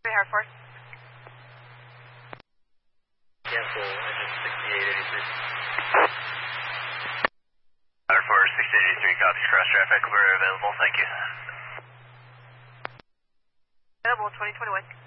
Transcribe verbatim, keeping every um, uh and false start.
Hard four. Cancel engine sixty-eight eighty-three. Hard four, sixty-eight eighty-three, copies cross traffic. We're available, thank you. Available twenty twenty-one.